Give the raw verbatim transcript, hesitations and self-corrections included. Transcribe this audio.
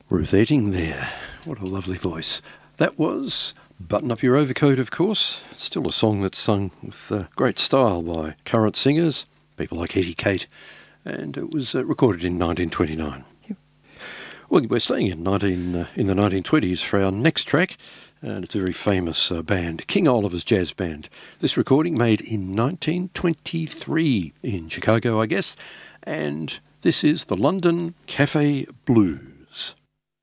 Ruth Etting there. What a lovely voice. That was Button Up Your Overcoat, of course. Still a song that's sung with uh, great style by current singers, people like Eddie Kate, and it was uh, recorded in nineteen twenty-nine. Yep. Well, we're staying in nineteen uh, in the nineteen twenties for our next track, and it's a very famous uh, band, King Oliver's Jazz Band. This recording made in nineteen twenty-three in Chicago, I guess, and this is the London Cafe Blues.